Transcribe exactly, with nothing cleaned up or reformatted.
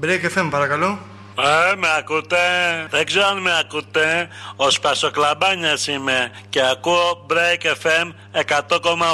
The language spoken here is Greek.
Break εφ εμ, παρακαλώ. Ε, με ακούτε? Δεν ξέρω αν με ακούτε. Ο Σπασοκλαμπάνιας είμαι και ακούω Break εφ εμ εκατό κόμμα